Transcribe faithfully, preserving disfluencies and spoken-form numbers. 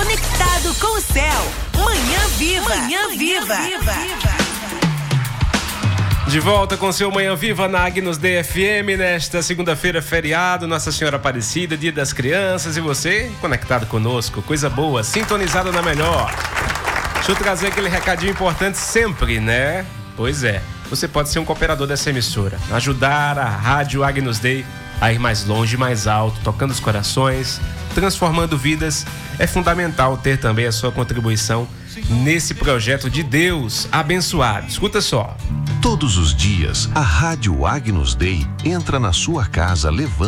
conectado com o céu. Manhã Viva. Manhã Viva. De volta com seu Manhã Viva na Agnus Dei F M, nesta segunda-feira, feriado, Nossa Senhora Aparecida, Dia das Crianças, e você conectado conosco, coisa boa, sintonizado na melhor. Deixa eu trazer aquele recadinho importante sempre, né? Pois é, você pode ser um cooperador dessa emissora, ajudar a Rádio Agnus Dei a ir mais longe, mais alto, tocando os corações, transformando vidas. É fundamental ter também a sua contribuição nesse projeto de Deus abençoado. Escuta só. Todos os dias, a Rádio Agnus Dei entra na sua casa levando